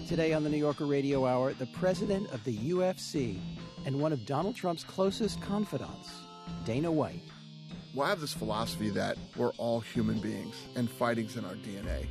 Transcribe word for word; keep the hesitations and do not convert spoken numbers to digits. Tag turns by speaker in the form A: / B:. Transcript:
A: Today on the New Yorker Radio Hour, the president of the U F C and one of Donald Trump's closest confidants, Dana White.
B: Well, I have this philosophy that we're all human beings and fighting's in our D N A.